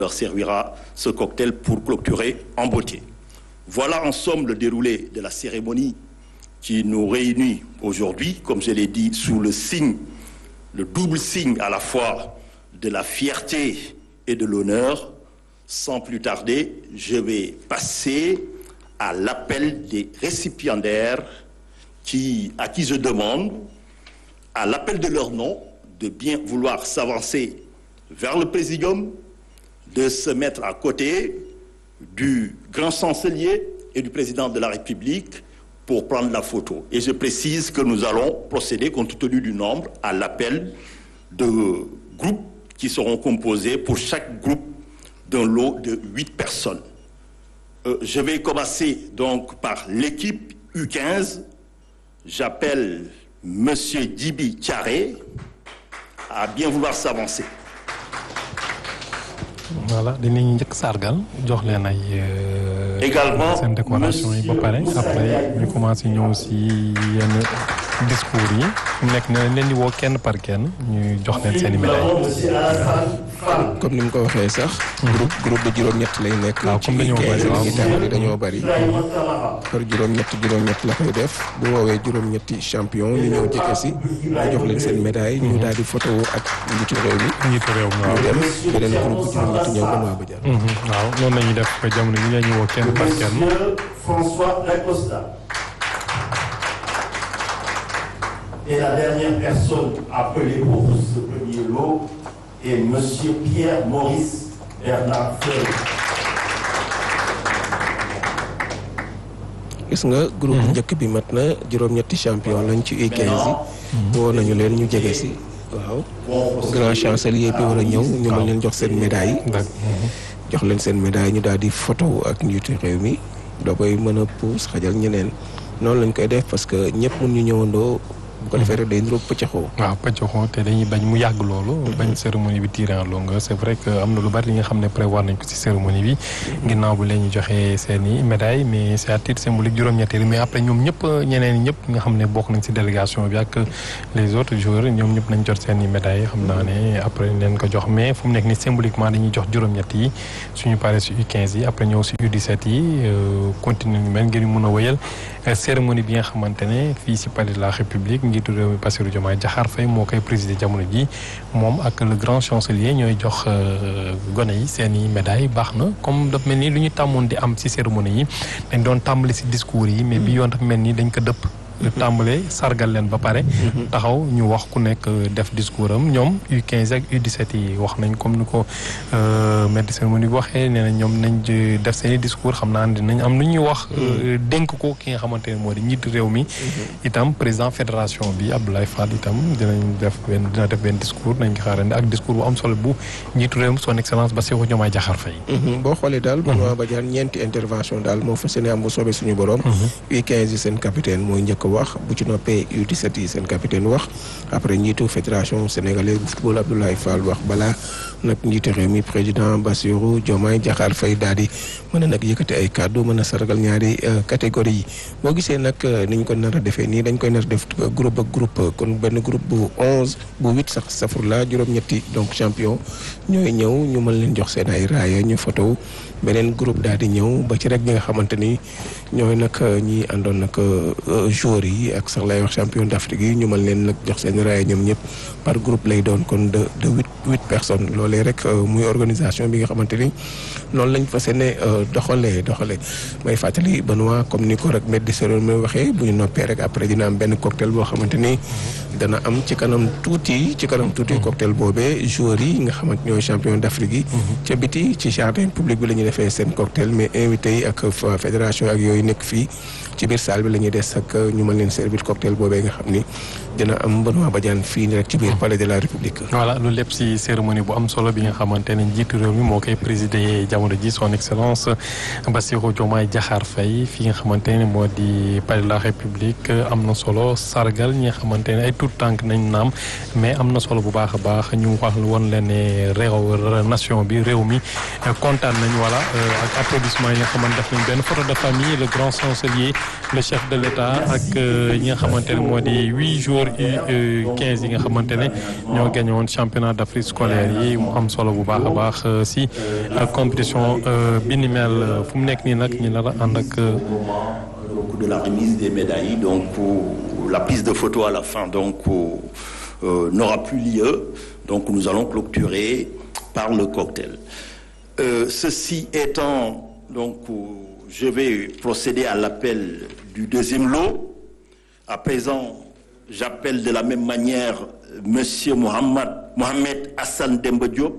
leur servira ce cocktail pour clôturer en beauté. Voilà en somme le déroulé de la cérémonie qui nous réunit aujourd'hui, comme je l'ai dit, sous le signe, le double signe à la fois de la fierté et de l'honneur. Sans plus tarder, je vais passer à l'appel des récipiendaires à qui je demande, à l'appel de leur nom, de bien vouloir s'avancer vers le présidium, de se mettre à côté du grand chancelier et du président de la République pour prendre la photo. Et je précise que nous allons procéder, compte tenu du nombre, à l'appel de groupes qui seront composés pour chaque groupe d'un lot de 8 personnes. Je vais commencer donc par l'équipe U15. J'appelle Monsieur Djibi Thiaré à bien vouloir s'avancer. Voilà, dinañ njëkk sargal jox leen ay également seen décoration yi ba pare après ñu commencé ñëw si yenn discours yi mu nekk na leen di woo kenn par kenn ñu jox leen seen i médailles. comme ni mu ko waxee sax. groupe de juróom-ñett lay nekk. waaw comme dañoo bari waaw dañoo bari. par juróom-ñett la koy def bu woowee juróom-ñetti champion ñu ñëw jëkke si ñu jox leen seen médaille. ñu daal di photo ak njiitu réew mi. njiitu réew mi waaw ñu dem beneen groupe bu juróom-ñett ñëw ba Noa Badiane. waaw noonu la ñuy def ba jamono ñu leen ñu woo kenn par kenn. Monsieur François Dacosta. Et la dernière personne appelée pour ce premier lot est Monsieur Pierre-Maurice Bernard Fleury. gis nga groupe njëkk bi mat na juróom-ñetti champion lañ ci U15 yi. woo nañu leen ñu jege si. waaw grand chancelier bi war a ñëw ñu mën leen jox seen médaille. jox leen seen médaille ñu daal di photo ak njiitu réew mi doo koy mën a puus xajal ñeneen noonu lañ koy def parce que ñëpp mun ñu ñëwandoo. bu ko defee rek day niróo pëccaxoo. waaw pëccaxoo te dañuy bañ mu yàgg loolu. bañ cérémonie bi tiré en longueur c'est vrai que am na lu bari li nga xam ne prévoir nañ ko ci cérémonie bi. ginnaaw bu leen ñu joxee seen i médailles mais c'est à titre symbolique juróom-ñetteel mais après ñoom ñëpp ñeneen ñëpp nga xam ne bokk nañ ci délégation bi ak les autres joueurs ñoom ñëpp nañ jot seen i médailles xam naa ne après leen ko jox mais fu mu nekk ni symboliquement dañuy jox juróom-ñett yi suñu paree ci U15 yi après ñëw ci U17 yi continuer ñu mel ngir mën a wëyal cérémonie bi nga xamante ne fii ci palais de la République njiitu réew mi Bassirou Diomaye Diakhar Faye moo koy présider jamono ji moom ak le grand chancelier ñooy jox gone yi seen i médailles baax na comme daf mel ni lu ñu tàmmoon di am ci cérémonie yi dañ doon tàmbali ci discours yi mais bi yoon daf mel ni dañ ko dëpp tàmbale sargal leen ba pare taxaw ñu wax ku nekk def discours am ñoom U15 ak U17 yi wax nañ comme ni ko maître de cérémonie bi waxee nee na ñoom nañ def seen i discours xam naa dinañ am lu ñuy wax dénk ko ki nga xamante ne moo di njiitu réew mi itam président fédération bi Abdoulaye Fall itam dina def benn discours nañ ko xaarandi ak discours bu am solo bu njiitu réew mi son excellence Bassirou Diomaye Diakhar Faye. boo xoolee daal Noa Badiane ñeenti intervention daal moo fas yéene am bu soobee suñu borom. U15 yi seen capitaine mooy njëkk wax bu ci noppee U17 yi seen capitaine wax après njiitu fédération sénégalaise bu football Abdoulaye Fall wax balaa nag njiitu réew mi président Bassirou Diomaye Diakhar Faye daal di mën a nag yëkkati ay kàddu mën a sargal ñaari catégorie yi boo gisee nag ni ñu ko nar a defee nii dañ koy nar a def groupe ak groupe kon benn groupe bu 11 bu 8 sax safurla juróom-ñetti donc champion ñooy ñëw ñu mën leen jox seen ay raaya ñu photo beneen groupe daal di ñëw ba ci rek ñi nga xamante ni ñooy nag ñi àndoon nag joueurs yi ak sax lay wax champion d'Afrique yi ñu mën leen nag jox seen raaya ñoom ñëpp par groupe lay doon kon de 8 personnes loolee rek muy organisation bi nga xamante ni noonu lañ fas yéene doxalee may fàttali Benoît comme ni ko rek maître de cérémonie waxee bu ñu noppee rek après dina am benn cocktail boo xamante ni dana am ci kanam tuuti cocktail boobee joueurs yi nga xamante ñooy champion d'Afrique yi ca biti ci jardin public bi la ñuy defee seen cocktail mais invité yi ak fédération ak yooyu nekk fii ci biir salle bi la ñuy des ak ñu mën leen servir cocktail boobee nga xam ni dina am Benoît Badiane fii nii rek ci biir palais de la République. voilà loolu lépp ci cérémonie bu am solo bi nga xamante ne njiitu réew mi moo koy présider jamono ji son excellence Bassirou Diomaye Diakhar Faye fi nga xamante ne moo di palais de la République am na solo sargal ñi nga xamante ne ay tout tànk nañ naam mais am na solo bu baax a baax ñu wax woon leen ne nation bi réew mi kontaan nañ voilà ak applaudissement yi nga xamante def nañ benn photo de famille le grand chancelier le chef de l'État ak ñi nga xamante ne moo di 8 jours U15 yi nga xamante ne ñoo gagné woon championnat d'Afrique scolaire yi mu am solo bu baax a baax si compétition bi ni mel fu mu nekk nii nag ñu nar a ànd ak. De la remise des médailles, donc la prise de photo à la fin donc n'aura plus lieu. Donc nous allons clôturer par le cocktail. Ceci étant, donc je vais procéder à l'appel du deuxième lot. À présent, j'appelle de la même manière Monsieur Mohamed Hassan Demba Diop,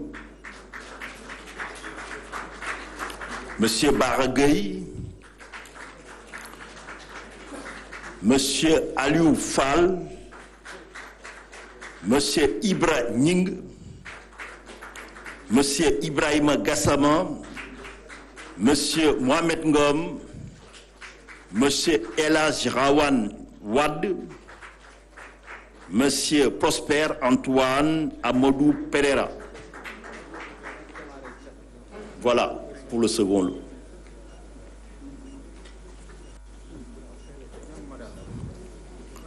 Monsieur Baragay, Monsieur Aliou Fall, Monsieur Ibra Ning, Monsieur Ibrahima Gassama, Monsieur Mohamed Ngom, Monsieur Elhadj Rawane Wade, Monsieur Prosper Antoine Amadou Pereira. Voilà pour le second lot.